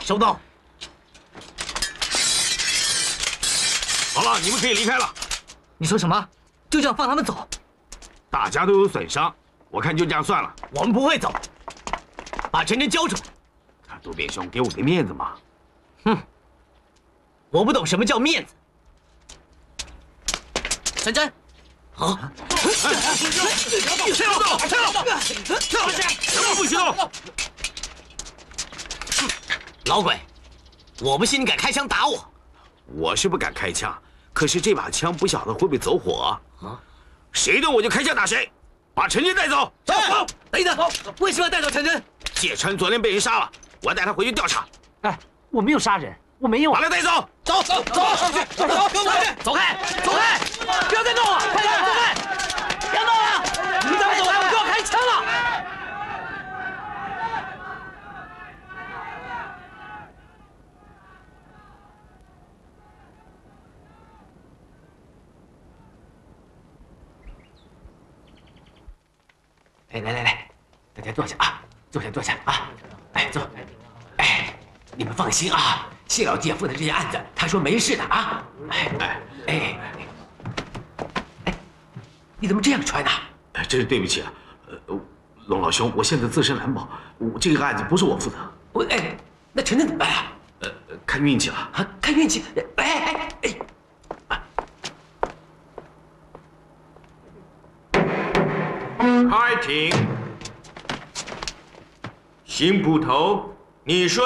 收到。 好了，你们可以离开了。 你说什么？就这样放他们走？ 大家都有损伤，我看就这样算了。 我们不会走。把陈真交出来。 渡边兄，给我个面子嘛。 哼，我不懂什么叫面子。陈真，好。 跳！什么不许动！ 老鬼，我不信你敢开枪打我。 我是不敢开枪，可是这把枪不晓得会不会走火啊？谁动我就开枪打谁，把陈真带走。 走！等等，为什么要带走陈真？ 芥川昨天被人杀了，我要带他回去调查。 哎，我没有杀人，我没有。 把他带走！ 走！走开！不要再动了！快点，走开！不要动了！你再不走开，我就要开枪了！ 来，大家坐下啊，坐下啊，哎，坐，哎，你们放心啊，谢老姐负责这件案子，他说没事的啊，哎，你怎么这样穿呢？ 真是对不起啊，龙老兄，我现在自身难保，这个案子不是我负责。 那陈真怎么办啊？ 看运气了啊，看运气， 开庭，邢捕头，你说。